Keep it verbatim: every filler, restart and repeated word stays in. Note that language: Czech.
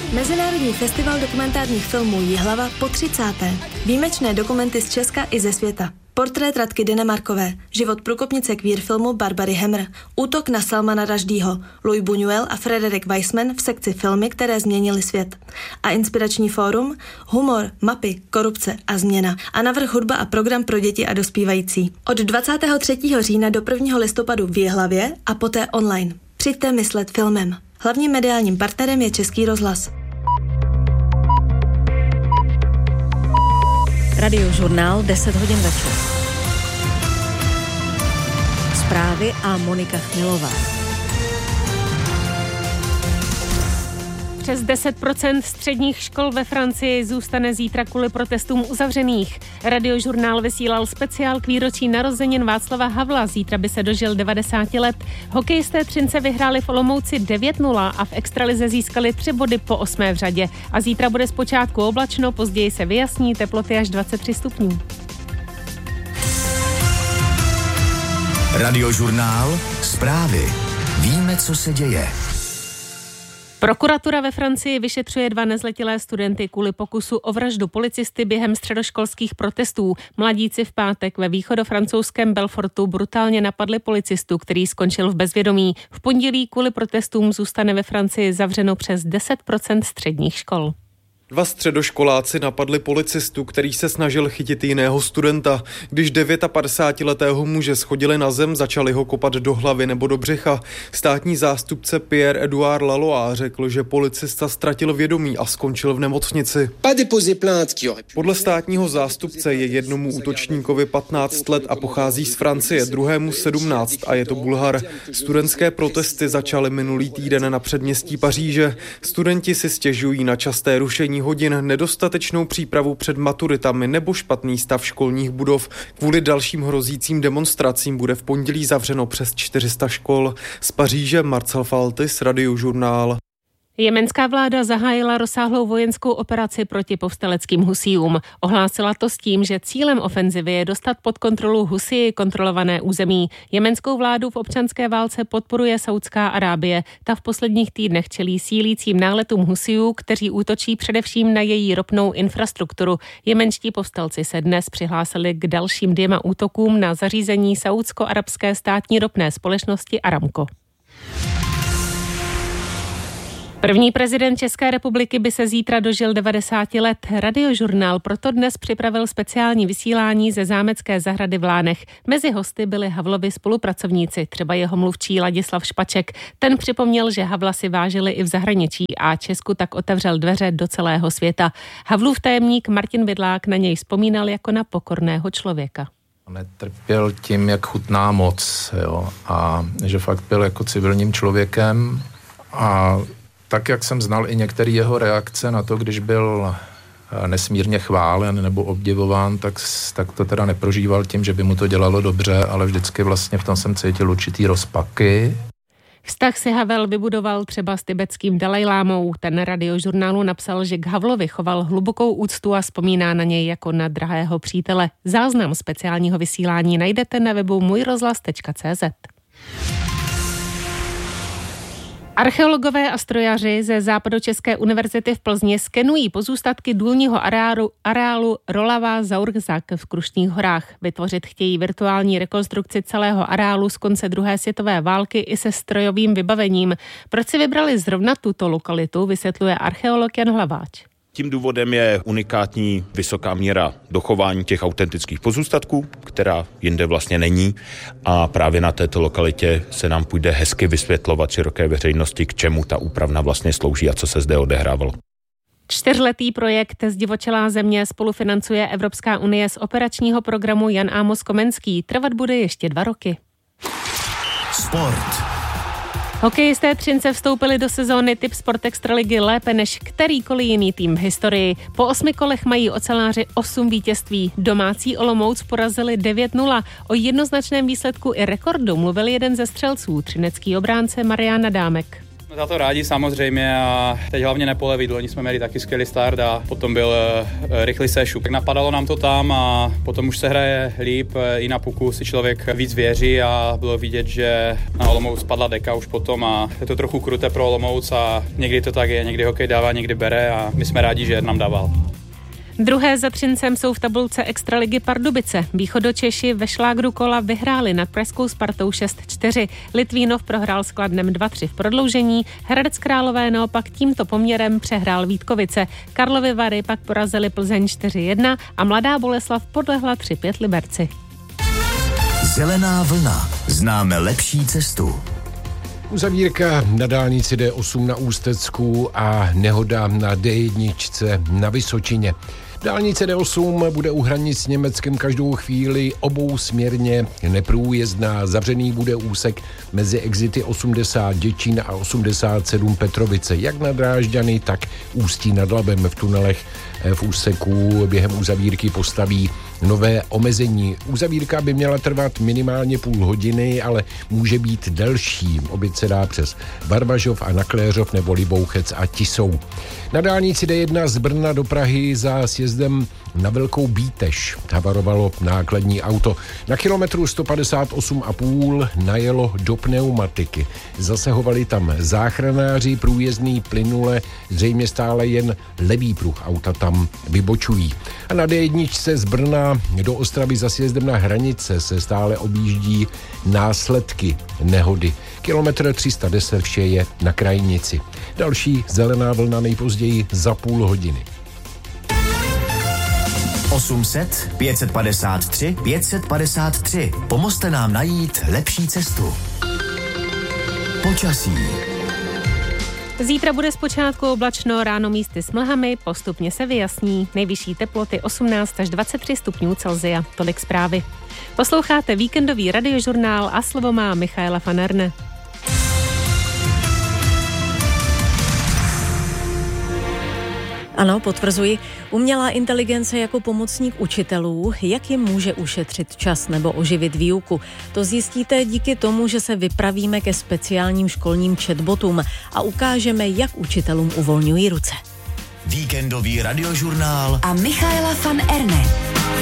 Mezinárodní festival dokumentárních filmů Jihlava po třicáté Výjimečné dokumenty z Česka i ze světa. Portrét Radky Dynemarkové, život průkopnice queer filmu Barbary Hemmer, útok na Salmana Rushdieho, Louis Buñuel a Frederick Wiseman v sekci filmy, které změnily svět. A inspirační fórum, humor, mapy, korupce a změna. A navrch hudba a program pro děti a dospívající. Od dvacátého třetího října do prvního listopadu v Jihlavě a poté online. Přijďte myslet filmem. Hlavním mediálním partnerem je Český rozhlas. Radiožurnál deset hodin večer. Zprávy a Monika Chmilová. Přes deset procent středních škol ve Francii zůstane zítra kvůli protestům uzavřených. Radiožurnál vysílal speciál k výročí narozenin Václava Havla. Zítra by se dožil devadesáti let. Hokejisté Třince vyhráli v Olomouci devět nula a v extralize získali tři body po osmé v řadě. A zítra bude zpočátku oblačno, později se vyjasní, teploty až dvacet tři stupňů. Radiožurnál, zprávy. Víme, co se děje. Prokuratura ve Francii vyšetřuje dva nezletilé studenty kvůli pokusu o vraždu policisty během středoškolských protestů. Mladíci v pátek ve východofrancouzském Belfortu brutálně napadli policistu, který skončil v bezvědomí. V pondělí kvůli protestům zůstane ve Francii zavřeno přes deset procent středních škol. Dva středoškoláci napadli policistu, který se snažil chytit jiného studenta. Když padesátdevítiletého muže schodili na zem, začali ho kopat do hlavy nebo do břicha. Státní zástupce Pierre-Edouard Lalois řekl, že policista ztratil vědomí a skončil v nemocnici. Podle státního zástupce je jednomu útočníkovi patnáct let a pochází z Francie, druhému sedmnáct a je to Bulhar. Studentské protesty začaly minulý týden na předměstí Paříže. Studenti si stěžují na časté rušení hodin, nedostatečnou přípravu před maturitami nebo špatný stav školních budov. Kvůli dalším hrozícím demonstracím bude v pondělí zavřeno přes čtyři sta škol. Z Paříže Marcel Faltis, Radiožurnál. Jemenská vláda zahájila rozsáhlou vojenskou operaci proti povstaleckým Husijům. Ohlásila to s tím, že cílem ofenzivy je dostat pod kontrolu Husii kontrolované území. Jemenskou vládu v občanské válce podporuje Saudská Arábie. Ta v posledních týdnech čelí sílícím náletům Husijů, kteří útočí především na její ropnou infrastrukturu. Jemenští povstalci se dnes přihlásili k dalším dvěma útokům na zařízení saúdsko-arabské státní ropné společnosti Aramco. První prezident České republiky by se zítra dožil devadesáti let. Radiožurnál proto dnes připravil speciální vysílání ze zámecké zahrady v Lánech. Mezi hosty byli Havlovi spolupracovníci, třeba jeho mluvčí Ladislav Špaček. Ten připomněl, že Havla si vážili i v zahraničí a Česku tak otevřel dveře do celého světa. Havlův tajemník Martin Vidlák na něj vzpomínal jako na pokorného člověka. Netrpěl tím, jak chutná moc, jo, a že fakt byl jako civilním člověkem a tak, jak jsem znal i některé jeho reakce na to, když byl nesmírně chválen nebo obdivován, tak, tak to teda neprožíval tím, že by mu to dělalo dobře, ale vždycky vlastně v tom jsem cítil určitý rozpaky. Vztah si Havel vybudoval třeba s tibetským Dalajlámou. Ten Radiožurnálu napsal, že k Havlovi choval hlubokou úctu a vzpomíná na něj jako na drahého přítele. Záznam speciálního vysílání najdete na webu můj rozhlas tečka cé zet. Archeologové a strojaři ze Západočeské univerzity v Plzni skenují pozůstatky důlního areálu, areálu Rolava Zaurzak v Krušných horách. Vytvořit chtějí virtuální rekonstrukci celého areálu z konce druhé světové války i se strojovým vybavením. Proč si vybrali zrovna tuto lokalitu, vysvětluje archeolog Jan Hlaváč. Tím důvodem je unikátní vysoká míra dochování těch autentických pozůstatků, která jinde vlastně není, a právě na této lokalitě se nám půjde hezky vysvětlovat široké veřejnosti, k čemu ta úpravna vlastně slouží a co se zde odehrávalo. Čtyřletý projekt Zdivočelá země spolufinancuje Evropská unie z operačního programu Jan Amos Komenský. Trvat bude ještě dva roky. Sport. Hokejisté Třince vstoupili do sezóny Typ Sport Extraligy lépe než kterýkoliv jiný tým v historii. Po osmi kolech mají oceláři osm vítězství. Domácí Olomouc porazili devět nula. O jednoznačném výsledku i rekordu mluvil jeden ze střelců, třinecký obránce Marián Adámek. Za to rádi samozřejmě a teď hlavně nepoleví. Loni jsme měli taky skvělý start a potom byl rychlý sešup. Tak napadalo nám to tam a potom už se hraje líp, i na puku si člověk víc věří a bylo vidět, že na Olomouc spadla deka už potom a je to trochu kruté pro Olomouc a někdy to tak je, někdy hokej dává, někdy bere a my jsme rádi, že nám dával. Druhé za Třincem jsou v tabulce Extraligy Pardubice. Východočeši ve šlágru kola vyhráli nad pražskou Spartou šest čtyři. Litvínov prohrál s Kladnem dva tři v prodloužení. Hradec Králové naopak tímto poměrem přehrál Vítkovice. Karlovy Vary pak porazili Plzeň čtyři jedna a Mladá Boleslav podlehla tři pět Liberci. Zelená vlna. Známe lepší cestu. Uzavírka na dálnici D osm na Ústecku a nehoda na D jedna na Vysočině. Dálnice D osm bude u hranic s Německem každou chvíli obousměrně neprůjezdná. Zavřený bude úsek mezi exity osmdesát Děčín a osmdesát sedm Petrovice, jak na Drážďany, tak Ústí nad Labem. V tunelech v úseku během uzavírky postaví nové omezení. Uzavírka by měla trvat minimálně půl hodiny, ale může být delší. Oběd se dá přes Barbažov a Nakléřov nebo Libouchec a Tisou. Na dálnici D jedna z Brna do Prahy za sjezdem na Velkou Bítež havarovalo nákladní auto. Na kilometru sto padesát osm a půl najelo do pneumatiky. Zasahovali tam záchranáři, průjezdný plynule, zřejmě stále jen levý pruh auta tam vybočují. A na D jedna z Brna do Ostravy za sjezdem na hranice se stále objíždí následky nehody. Kilometr tři sta deset vše je na krajnici. Další zelená vlna nejpozději za půl hodiny. osm set, pět set padesát tři, pět set padesát tři. Pomozte nám najít lepší cestu. Počasí. Zítra bude zpočátku oblačno, ráno místy s mlhami, postupně se vyjasní. Nejvyšší teploty osmnáct až dvacet tři stupňů Celsia. Tolik zprávy. Posloucháte víkendový radiožurnál a slovo má Michaela van Erne. Ano, potvrzuji. Umělá inteligence jako pomocník učitelů, jak jim může ušetřit čas nebo oživit výuku. To zjistíte díky tomu, že se vypravíme ke speciálním školním chatbotům a ukážeme, jak učitelům uvolňují ruce. Víkendový radiožurnál a Michaela van Erne.